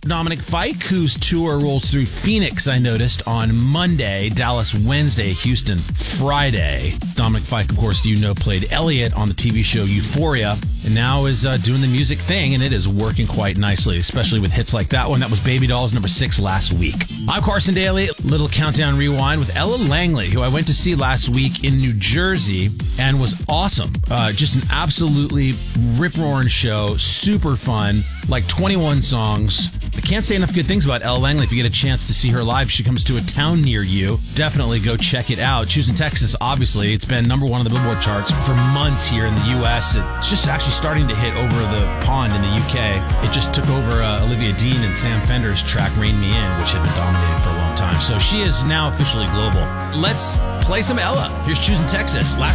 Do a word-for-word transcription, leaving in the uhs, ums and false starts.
Dominic Fike, whose tour rolls through Phoenix, I noticed, on Monday, Dallas Wednesday, Houston Friday. Dominic Fike, of course, you know, played Elliot on the T V show Euphoria, and now is uh, doing the music thing, and it is working quite nicely, especially with hits like that one. That was Baby Dolls, number six last week. I'm Carson Daly. Little countdown rewind with Ella Langley, who I went to see last week in New Jersey and was awesome. Uh, just an absolutely rip-roaring show, super fun, like twenty-one songs. I can't say enough good things about Ella Langley. If you get a chance to see her live, she comes to a town near you. Definitely go check it out. Choosing Texas, obviously. It's been number one on the Billboard charts for months here in the U S. It's just actually starting to hit over the pond in the U K. It just took over uh, Olivia Dean and Sam Fender's track Rain Me In, which had been dominated for a long time. So she is now officially global. Let's play some Ella. Here's Choosing Texas. Last